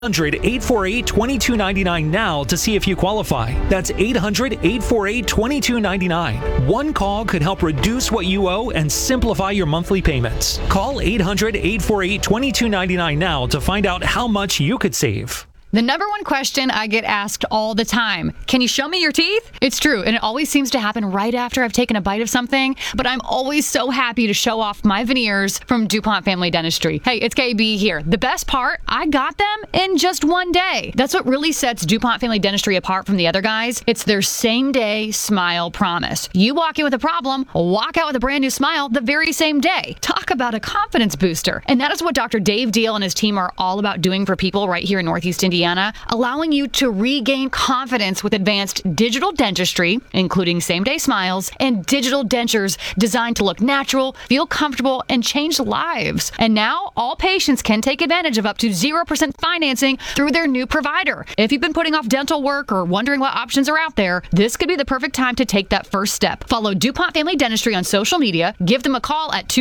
800-848-2299 now to see if you qualify. That's 800-848-2299. One call could help reduce what you owe and simplify your monthly payments. Call 800-848-2299 now to find out how much you could save. The number one question I get asked all the time, can you show me your teeth? It's true, and it always seems to happen right after I've taken a bite of something, but I'm always so happy to show off my veneers from DuPont Family Dentistry. Hey, it's KB here. The best part, I got them in just one day. That's what really sets DuPont Family Dentistry apart from the other guys. It's their same-day smile promise. You walk in with a problem, walk out with a brand new smile the very same day. Talk about a confidence booster. And that is what Dr. Dave Deal and his team are all about doing for people right here in Northeast Indiana, allowing you to regain confidence with advanced digital dentistry, including same-day smiles, and digital dentures designed to look natural, feel comfortable, and change lives. And now, all patients can take advantage of up to 0% financing through their new provider. If you've been putting off dental work or wondering what options are out there, this could be the perfect time to take that first step. Follow DuPont Family Dentistry on social media, give them a call at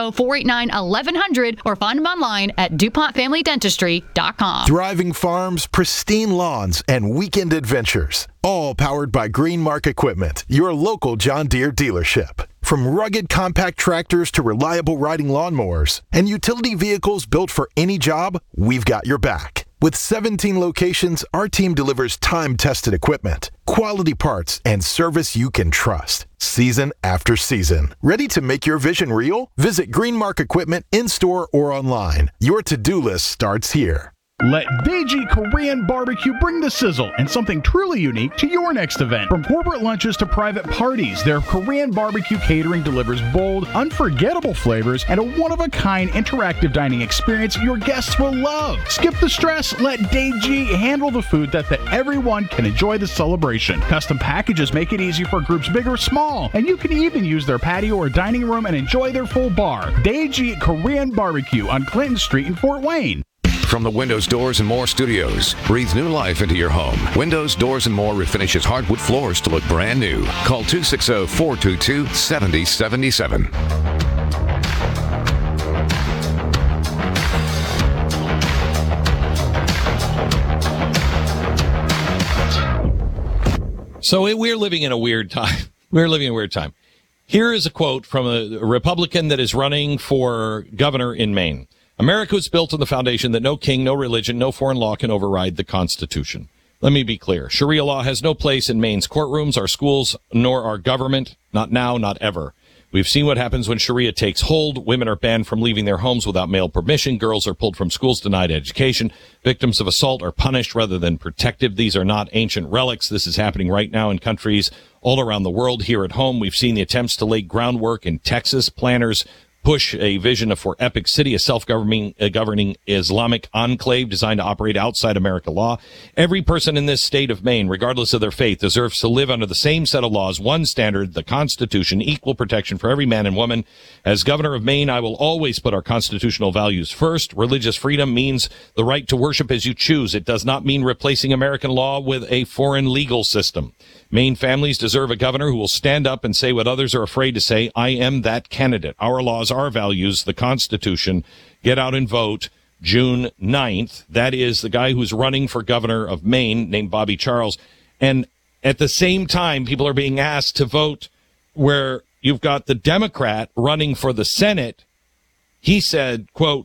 260-489-1100, or find them online at DuPontFamilyDentistry.com. Thriving farms, pristine lawns, and weekend adventures. All powered by Greenmark Equipment, your local John Deere dealership. From rugged compact tractors to reliable riding lawnmowers and utility vehicles built for any job, we've got your back. With 17 locations, our team delivers time-tested equipment, quality parts, and service you can trust, season after season. Ready to make your vision real? Visit Greenmark Equipment in-store or online. Your to-do list starts here. Let Daeji Korean Barbecue bring the sizzle and something truly unique to your next event. From corporate lunches to private parties, their Korean barbecue catering delivers bold, unforgettable flavors and a one-of-a-kind interactive dining experience your guests will love. Skip the stress, let Daeji handle the food that everyone can enjoy the celebration. Custom packages make it easy for groups big or small, and you can even use their patio or dining room and enjoy their full bar. Daeji Korean Barbecue on Clinton Street in Fort Wayne. From the Windows, Doors, and More studios, breathe new life into your home. Windows, Doors, and More refinishes hardwood floors to look brand new. Call 260-422-7077. So we're living in a weird time. We're living in a weird time. Here is a quote from a Republican that is running for governor in Maine. America was built on the foundation that no king, no religion, no foreign law can override the Constitution. Let me be clear. Sharia law has no place in Maine's courtrooms, our schools, nor our government. Not now, not ever. We've seen what happens when Sharia takes hold. Women are banned from leaving their homes without male permission. Girls are pulled from schools, denied education. Victims of assault are punished rather than protected. These are not ancient relics. This is happening right now in countries all around the world. Here at home, we've seen the attempts to lay groundwork in Texas. Planners push a vision for Epic City, a self-governing Islamic enclave designed to operate outside American law. Every person in this state of Maine, regardless of their faith, deserves to live under the same set of laws, one standard, the Constitution, equal protection for every man and woman. As governor of Maine, I will always put our constitutional values first. Religious freedom means the right to worship as you choose. It does not mean replacing American law with a foreign legal system. Maine families deserve a governor who will stand up and say what others are afraid to say. I am that candidate. Our laws, our values, the Constitution. Get out and vote June 9th. That is the guy who's running for governor of Maine, named Bobby Charles. And at the same time, people are being asked to vote where you've got the Democrat running for the Senate. He said, quote,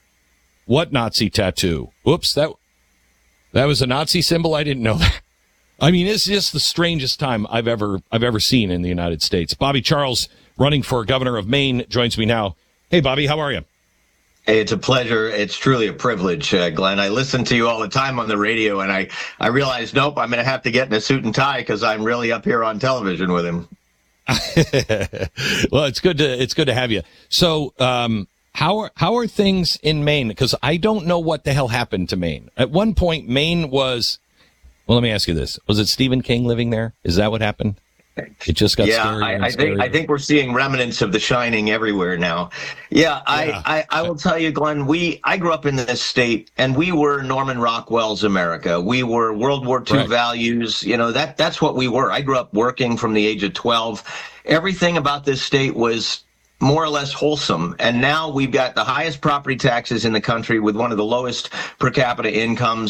"What Nazi tattoo? Oops, that was a Nazi symbol? I didn't know that." I mean, it's just the strangest time I've ever seen in the United States. Bobby Charles, running for governor of Maine, joins me now. Hey, Bobby, how are you? Hey, it's a pleasure. It's truly a privilege, Glenn. I listen to you all the time on the radio, and I realized, nope, I'm going to have to get in a suit and tie because I'm really up here on television with him. Well, it's good to have you. So, how are things in Maine? Because I don't know what the hell happened to Maine. At one point, Maine was. Well, let me ask you this: was it Stephen King living there? Is that what happened? It just got scarier. I think we're seeing remnants of The Shining everywhere now. I will tell you, Glenn, I grew up in this state, and we were Norman Rockwell's America. We were World War II values. You know, that's what we were. I grew up working from the age of 12. Everything about this state was more or less wholesome. And now we've got the highest property taxes in the country with one of the lowest per capita incomes.